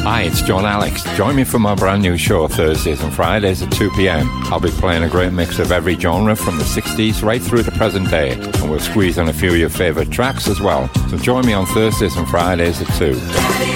Hi, it's John Alex. Join me for my brand new show Thursdays and Fridays at 2 p.m. I'll be playing a great mix of every genre from the 60s right through to present day, and we'll squeeze in a few of your favourite tracks as well. So join me on Thursdays and Fridays at 2.